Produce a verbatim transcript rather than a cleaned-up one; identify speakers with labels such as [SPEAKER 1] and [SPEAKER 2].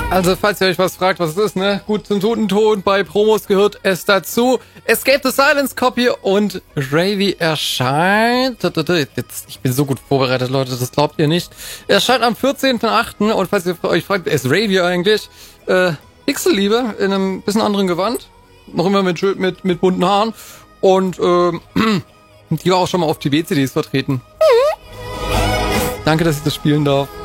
[SPEAKER 1] Also, falls ihr euch was fragt, was es ist, ne? Gut, zum guten Ton bei Promos gehört es dazu. Escape the Silence Copy und Ravy erscheint. Jetzt, ich bin so gut vorbereitet, Leute, das glaubt ihr nicht. Er erscheint am vierzehnten achten und falls ihr euch fragt, wer ist Ravy eigentlich? Äh, Pixelliebe in einem bisschen anderen Gewand. Noch immer mit, mit, mit bunten Haaren. Und, ähm, die war auch schon mal auf T V-C Ds vertreten. Danke, dass ich das spielen darf.